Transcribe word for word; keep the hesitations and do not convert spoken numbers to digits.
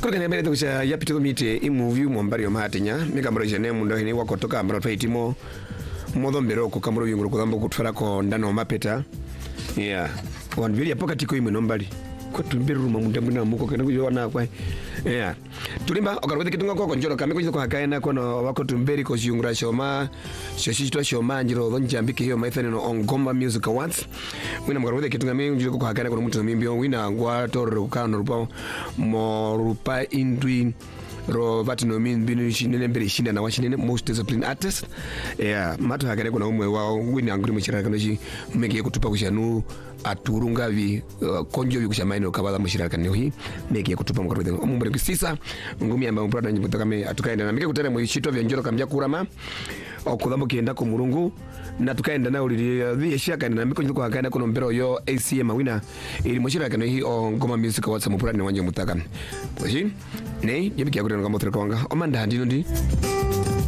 Kulingana mbele kusha yapito mite imovie mwambari yomatinya mikamro jene mundo hini wako toka ambaro twaitimo modo mbero ko kamro yunguru ko dambo kutfara ko ndano mapeta yeah wanvili apoka tiko imwe nombali ko tumbiru ruma mundambu na muko kana kujona kwa yeah tulimba okarwede kitunga ko konjoro kameko ko hakaena kono wako tumberi ko yungura shoma shoshito shoma njiro donjambike hiyo maithani no Ngoma Music Awards wina mkarwede kitunga mengi njiro ko hakaena kono mtu mimbio wina ngwa toro kano rupa mo rupa indwi ro vatino min binu shinene mbere shinda na washinene most disciplined artist yeah matu hakare kuna umwe wao wini anguri mushiraka kanoji mege kutupa kushanu aturunga vi uh, konjo vi kushamaino kabala mushiraka nehi mege kutupa mkarwede umumbre kisisa ngumi amba umprada nyibuta kame atukaenda na mege kutana mu shito vya njoro kamja kurama okudambo kienda ku murungu na tukaenda na uri vi shaka na miko njiko hakaenda kono mbero yo A C M wina ili mushiraka nehi Ngoma Music Awards mupurani wanje mutaka poshi nei yebiki yakuri ngamo treka wanga omanda handino ndi